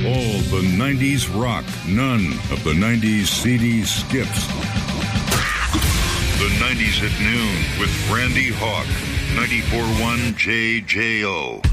All the 90s rock, none of the 90s CD skips. The 90s at noon with Randy Hawk, 94.1 JJO.